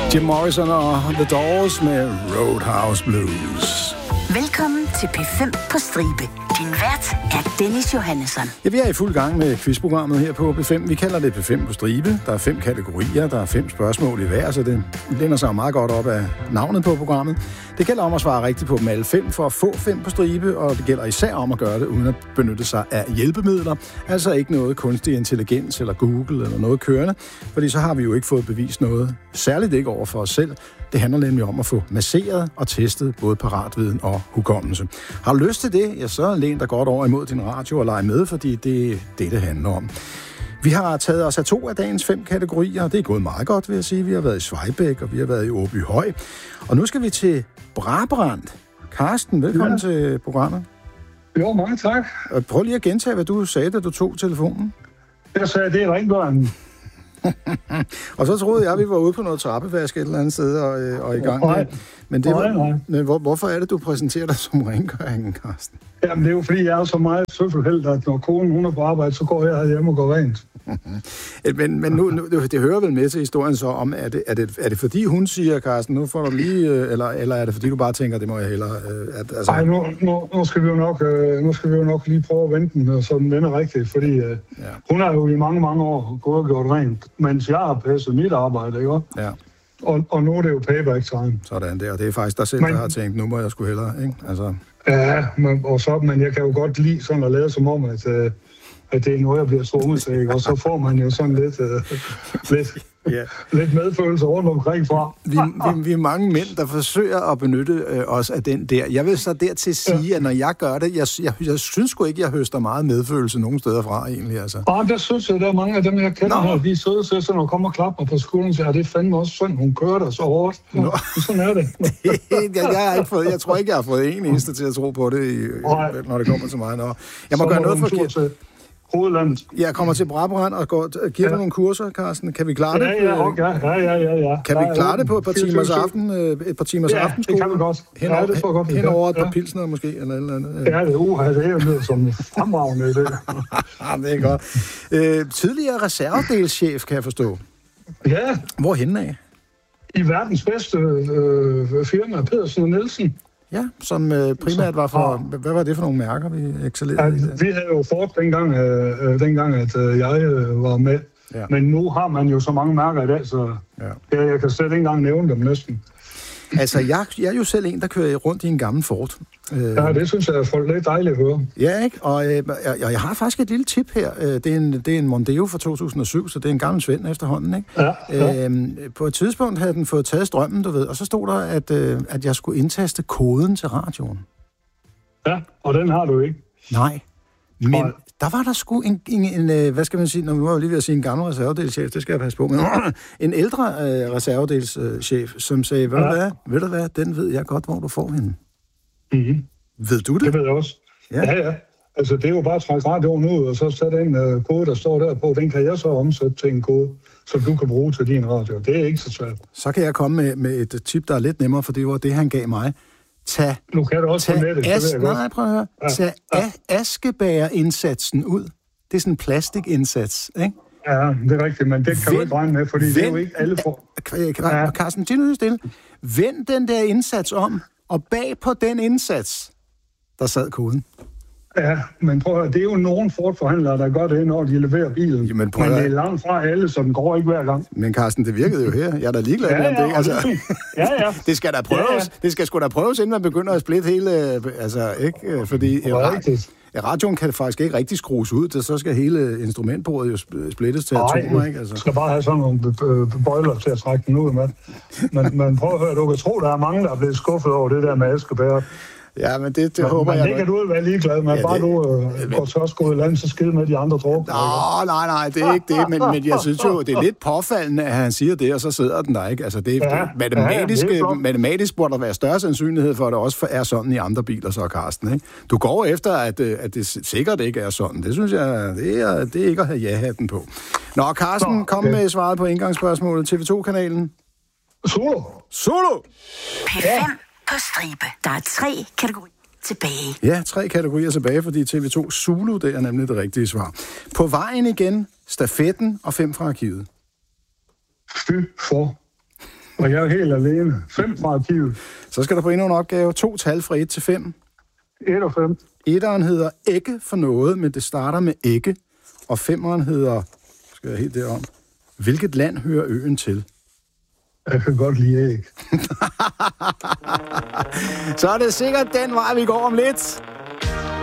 Jim Morrison og The Doors med Roadhouse Blues. Velkommen til P5 på stribe. Din vært er Dennis Johannesson. Ja, vi er i fuld gang med quizprogrammet her på P5. Vi kalder det P5 på stribe. Der er 5 kategorier, der er 5 spørgsmål i hver, så det lænder sig meget godt op af navnet på programmet. Det gælder om at svare rigtigt på dem alle 5 for at få 5 på stribe, og det gælder især om at gøre det uden at benytte sig af hjælpemidler. Altså ikke noget kunstig intelligens eller Google eller noget kørende, fordi så har vi jo ikke fået bevist noget, særligt ikke over for os selv. Det handler nemlig om at få masseret og testet både paratviden og hukommelse. Har du lyst til det, ja, så læn dig godt over imod din radio og lege med, fordi det er det handler om. Vi har taget os af 2 af dagens 5 kategorier, og det er gået meget godt, vil jeg sige. Vi har været i Svejbæk, og vi har været i Åbyhøj. Og nu skal vi til Brabrand. Karsten, velkommen til programmet. Jo, mange tak. Prøv lige at gentage, hvad du sagde, da du tog telefonen. Jeg sagde, det er rengøringen. Og så troede jeg, at vi var ude på noget trappevask et eller andet sted og i gang med. Men hvorfor er det, du præsenterer dig som rengøringen, Karsten? Jamen, det er jo fordi, jeg er så meget søffelheld, at når konen hun er på arbejde, så går jeg hjem og går rent. Men nu, det hører vel med til historien så om, er det fordi hun siger, Karsten, nu får du lige, eller er det fordi du bare tænker, det må jeg hellere... Nej, nu skal vi jo nok lige prøve at vente den, så den vender rigtigt, fordi hun har jo i mange, mange år gået og gjort rent, mens jeg har passet mit arbejde, ikke? Ja. Og nu er det jo payback time. Sådan der, og det er faktisk dig selv, der har tænkt, nu må jeg sgu hellere, ikke? Altså... Ja, men jeg kan jo godt lide sådan at lade som om, at det er noget, jeg bliver tvunget til, ikke? Og så får man jo sådan lidt medfølelse rundt omkring fra. Vi er mange mænd, der forsøger at benytte os af den der. Jeg vil så dertil sige, at når jeg gør det, jeg synes sgu ikke, jeg høster meget medfølelse nogen steder fra, egentlig. Altså. Der synes jeg, der er mange af dem, jeg kender her, de er søde til, så når jeg kommer og klapper på skolen, så det er fandme også sådan, hun kører der så hårdt. Sådan er det. Jeg tror ikke, jeg har fået en eneste til at tro på det, når det kommer til mig. Jeg må gøre noget forkert. Hovedlandet. Jeg kommer til Brabrand og giver nogle kurser, Karsten. Kan vi klare det? Ja. Kan vi klare det på et par timers aften? Et par timers aftenskole? Det kan vi godt. Det får godt. Henover et par pilsner måske, eller et eller andet. Ja, det er jo som fremragende det. Det er godt. Tidligere reservedelschef, kan jeg forstå. Ja. Hvorhenne af? I verdens bedste firma, Pedersen og Nielsen. Ja, som primært var for... Hvad var det for nogle mærker, vi excellerede i? Vi havde jo Ford dengang at jeg var med. Ja. Men nu har man jo så mange mærker i dag, så jeg kan slet ikke engang nævne dem næsten. Altså, jeg er jo selv en, der kører rundt i en gammel Ford. Ja, det synes jeg er lidt dejligt at høre. Ja, ikke? Og jeg har faktisk et lille tip her. Det er en Mondeo fra 2007, så det er en gammel svend efterhånden, ikke? Ja. På et tidspunkt havde den fået taget strømmen, du ved, og så stod der, at jeg skulle indtaste koden til radioen. Ja, og den har du ikke. Nej, men der var der sgu en hvad skal man sige, nu var jeg lige ved at sige en gammel reservedelschef, det skal jeg passe på, men en ældre reservedelschef, som sagde, ved du hvad, den ved jeg godt, hvor du får hende. Mm-hmm. Ved du det? Det ved jeg også. Ja. Altså, det er jo bare at trække radioen ud, og så sætte en kode, der står der på. Den kan jeg så omsætte til en kode, som du kan bruge til din radio. Det er ikke så svært. Så kan jeg komme med et tip, der er lidt nemmere, for det var det, han gav mig. Nu kan du også på nettet, det ved jeg godt. Nej, prøv at høre. Tag askebærerindsatsen ud. Det er sådan en plastikindsats, ikke? Ja, det er rigtigt, men det kan du ikke regne med, fordi det er jo ikke alle for... Carsten, til nu stille. Vend den der indsats om, og bag på den indsats, der sad koden. Ja, men prøv at høre, det er jo nogen Ford-forhandlere, der gør det, når de leverer bilen. Jamen, men det er langt fra alle, så den går ikke hver gang. Men Carsten, det virkede jo her. Jeg er da ligeglad med det, ikke? Altså, det skal da prøves. Ja. Det skal sgu da prøves, inden man begynder at splitte hele... Altså, ikke? Fordi radioen kan faktisk ikke rigtig skrues ud, så skal hele instrumentbordet jo splittes til atomer, ikke? Altså. Du skal bare have sådan nogle bøjler til at trække den ud med. Men prøv at høre, du kan tro, der er mange, der er blevet skuffet over det der med askebær. Ja, men det håber jeg... Men det kan du være ligeglad med. Bare du går tørskoet i land, så skide med de andre druk. Nej, det er ikke det. Men jeg synes jo, det er lidt påfaldende, at han siger det, og så sidder den der, ikke? Altså, det er matematisk burde der være større sandsynlighed for, at det også er sådan i andre biler, så Karsten, ikke? Du går efter, at det sikkert ikke er sådan. Det synes jeg, det er ikke at have ja-hatten på. Nå, Karsten, kom med svaret på indgangsspørgsmålet. TV2-kanalen. Zulu! P5 på stribe. Der er 3 kategorier tilbage. Ja, 3 kategorier tilbage, fordi TV2 Zulu, det er nemlig det rigtige svar. På vejen igen, stafetten og 5 fra arkivet. Fy for. Og jeg er helt alene. 5 fra arkivet. Så skal der på endnu en opgave. 2 tal fra 1 til 5. 1 og 5. 1'eren hedder ikke for noget, men det starter med ikke. Og 5'eren hedder, skal jeg helt derom, hvilket land hører øen til? Jeg kan godt lide æg. Så er det sikkert den vej, vi går om lidt.